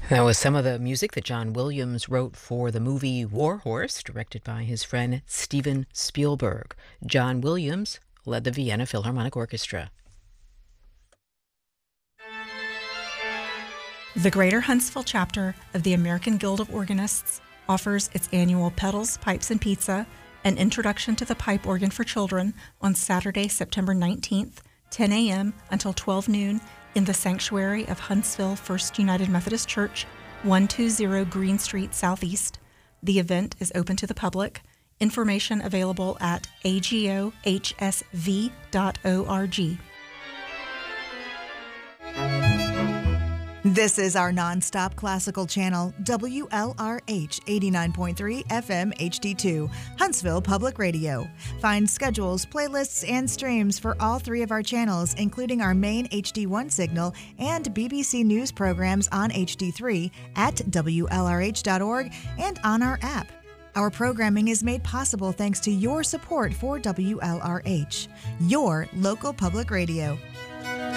That was some of the music that John Williams wrote for the movie War Horse, directed by his friend Steven Spielberg. John Williams led the Vienna Philharmonic Orchestra. The Greater Huntsville chapter of the American Guild of Organists offers its annual Pedals, Pipes, and Pizza, an introduction to the pipe organ for children on Saturday, September 19th, 10 a.m. until 12 noon in the sanctuary of Huntsville First United Methodist Church, 120 Green Street Southeast. The event is open to the public. Information available at agohsv.org. This is our nonstop classical channel, WLRH 89.3 FM HD2, Huntsville Public Radio. Find schedules, playlists, and streams for all three of our channels, including our main HD1 signal and BBC News programs on HD3 at WLRH.org and on our app. Our programming is made possible thanks to your support for WLRH, your local public radio.